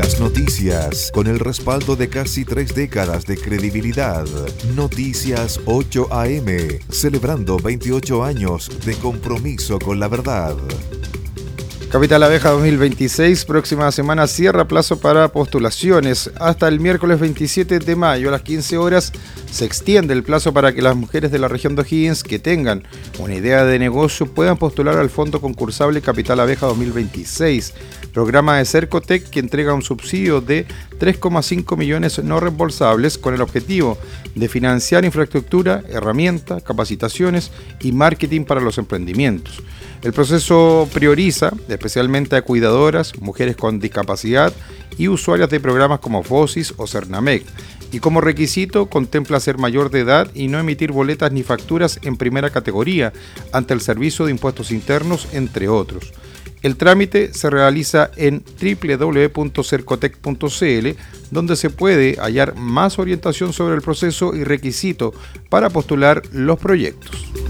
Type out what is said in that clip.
Las noticias, con el respaldo de casi 3 décadas de credibilidad. Noticias 8 AM, celebrando 28 años de compromiso con la verdad. Capital Abeja 2026, próxima semana cierra plazo para postulaciones. Hasta el miércoles 27 de mayo a las 15 horas se extiende el plazo para que las mujeres de la región de O'Higgins que tengan una idea de negocio puedan postular al fondo concursable Capital Abeja 2026, programa de Cercotec que entrega un subsidio de 3,5 millones no reembolsables con el objetivo de financiar infraestructura, herramientas, capacitaciones y marketing para los emprendimientos. El proceso prioriza especialmente a cuidadoras, mujeres con discapacidad y usuarias de programas como FOSIS o Cernamec, y como requisito contempla ser mayor de edad y no emitir boletas ni facturas en primera categoría ante el Servicio de Impuestos Internos, entre otros. El trámite se realiza en www.cercotec.cl, donde se puede hallar más orientación sobre el proceso y requisito para postular los proyectos.